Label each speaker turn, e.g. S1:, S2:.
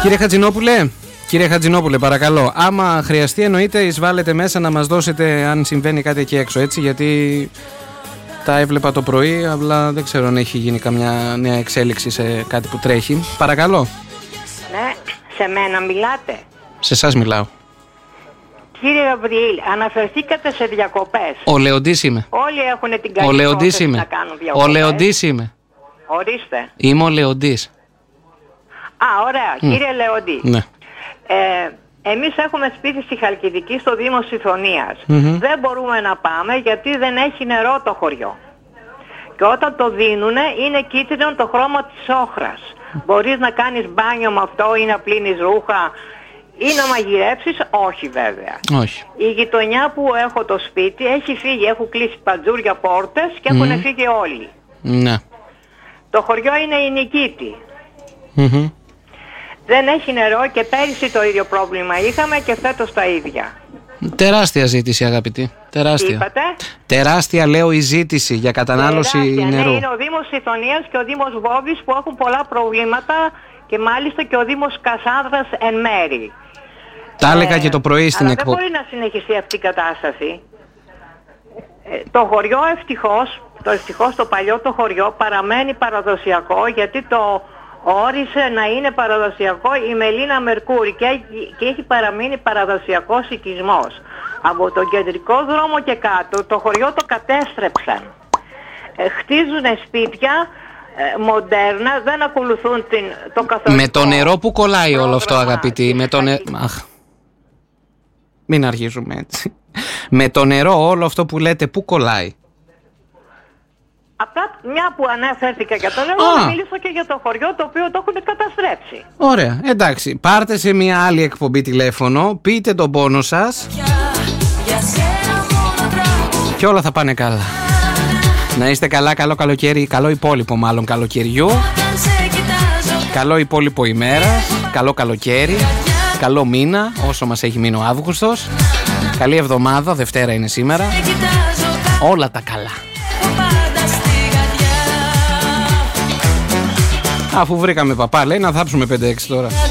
S1: Κύριε Χατζηνόπουλε, παρακαλώ, άμα χρειαστεί εννοείται εισβάλλετε μέσα να μας δώσετε αν συμβαίνει κάτι εκεί έξω, έτσι, γιατί τα έβλεπα το πρωί, απλά δεν ξέρω αν έχει γίνει καμιά νέα εξέλιξη σε κάτι που τρέχει. Παρακαλώ.
S2: Ναι, σε μένα μιλάτε?
S1: Σε εσάς μιλάω.
S2: Κύριε Γαβριήλ, αναφερθήκατε σε διακοπές.
S1: Ο Λεοντής είμαι.
S2: Όλοι έχουν την καλή πρόθεση να κάνουν διακοπές.
S1: Ο Λεοντής είμαι.
S2: Ορίστε.
S1: Είμαι ο Λεοντής.
S2: Ωραία, κύριε Λεοντή.
S1: Ναι.
S2: Εμείς έχουμε σπίτι στη Χαλκιδική στο Δήμο Συμφωνίας. Δεν μπορούμε να πάμε γιατί δεν έχει νερό το χωριό. Και όταν το δίνουνε είναι κίτρινο το χρώμα της όχρας. Μπορείς να κάνεις μπάνιο με αυτό ή να πλύνεις ρούχα ή να μαγειρέψεις? Όχι βέβαια.
S1: Όχι.
S2: Η γειτονιά που έχω το σπίτι έχει φύγει, έχουν κλείσει παντζούρια πόρτες και έχουν φύγει όλοι.
S1: Ναι.
S2: Το χωριό είναι η Νικήτη. Δεν έχει νερό και πέρυσι το ίδιο πρόβλημα είχαμε και φέτος τα ίδια.
S1: Τεράστια ζήτηση, αγαπητή. Τεράστια.
S2: Τι είπατε?
S1: Τεράστια, λέω, η ζήτηση για κατανάλωση νερού.
S2: Ναι, είναι ο Δήμος Ιθωνίας και ο Δήμος Βόβης που έχουν πολλά προβλήματα και μάλιστα και ο Δήμος Κασάνδρας εν μέρη.
S1: Τα έλεγα και το πρωί στην εκπομπή.
S2: Δεν μπορεί να συνεχιστεί αυτή η κατάσταση. Το χωριό ευτυχώς το παλιό το χωριό παραμένει παραδοσιακό, γιατί το όρισε να είναι παραδοσιακό η Μελίνα Μερκούρη και έχει παραμείνει παραδοσιακός οικισμός. Από τον κεντρικό δρόμο και κάτω το χωριό το κατέστρεψαν. Χτίζουν σπίτια μοντέρνα, δεν ακολουθούν το καθολικό.
S1: Με το νερό που κολλάει όλο αυτό, αγαπητή. Μην αρχίζουμε έτσι. Με το νερό όλο αυτό που λέτε, πού κολλάει?
S2: Απλά μια που αναφέρθηκα για το νερό, να μιλήσω και για το χωριό το οποίο το έχουν καταστρέψει.
S1: Ωραία, εντάξει. Πάρτε σε μια άλλη εκπομπή τηλέφωνο, πείτε τον πόνο σας και όλα θα πάνε καλά. Να είστε καλά, καλό καλοκαίρι, καλό υπόλοιπο μάλλον καλοκαιριού. Καλό υπόλοιπο ημέρας, καλό καλοκαίρι, καλό μήνα όσο μας έχει μείνει ο Αύγουστος. Καλή εβδομάδα, Δευτέρα είναι σήμερα. Όλα τα καλά. Αφού βρήκαμε παπά, λέει, να θάψουμε 5-6 τώρα.